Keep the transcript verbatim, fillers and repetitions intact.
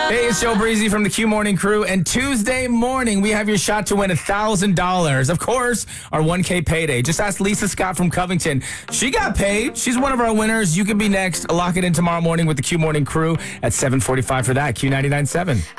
Hey, it's Joe Breezy from the Q Morning Crew. And Tuesday morning, we have your shot to win one thousand dollars. Of course, our one K payday. Just ask Lisa Scott from Covington. She got paid. She's one of our winners. You can be next. Lock it in tomorrow morning with the Q Morning Crew at seven forty-five for that. Q ninety-nine point seven.